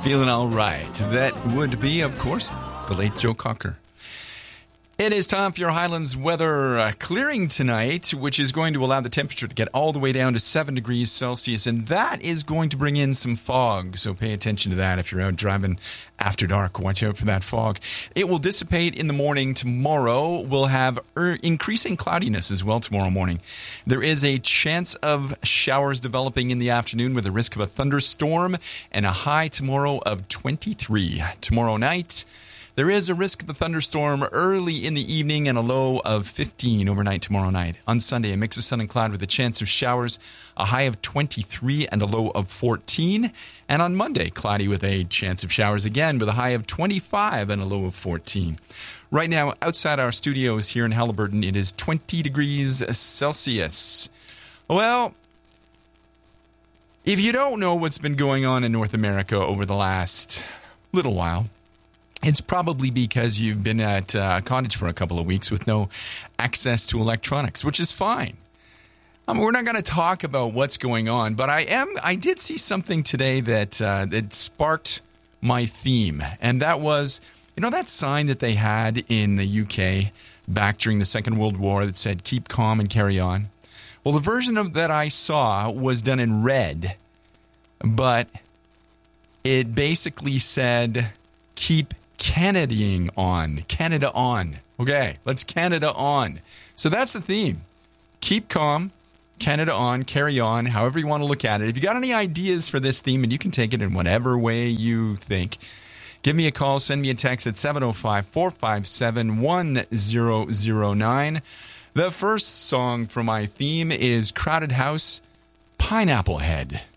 Feeling all right. That would be, of course, the late Joe Cocker. It is time for your Highlands weather clearing tonight, which is going to allow the temperature to get all the way down to 7 degrees Celsius, and that is going to bring in some fog, so pay attention to that if you're out driving after dark. Watch out for that fog. It will dissipate in the morning tomorrow. We'll have increasing cloudiness as well tomorrow morning. There is a chance of showers developing in the afternoon with a risk of a thunderstorm and a high tomorrow of 23. Tomorrow night, there is a risk of a thunderstorm early in the evening and a low of 15 overnight tomorrow night. On Sunday, a mix of sun and cloud with a chance of showers, a high of 23 and a low of 14. And on Monday, cloudy with a chance of showers again with a high of 25 and a low of 14. Right now, outside our studios here in Haliburton, it is 20 degrees Celsius. Well, if you don't know what's been going on in North America over the last little while, it's probably because you've been at a cottage for a couple of weeks with no access to electronics, which is fine. We're not going to talk about what's going on, but I did see something today that sparked my theme, and that was, that sign that they had in the UK back during the Second World War that said, "Keep calm and carry on." Well, the version of that I saw was done in red, but it basically said, "Keep Canadaing on. Canada on." Okay, let's Canada on. So that's the theme. Keep calm, Canada on, carry on, however you want to look at it. If you got any ideas for this theme, and you can take it in whatever way you think, give me a call, send me a text at 705-457-1009. The first song for my theme is Crowded House, Pineapple Head.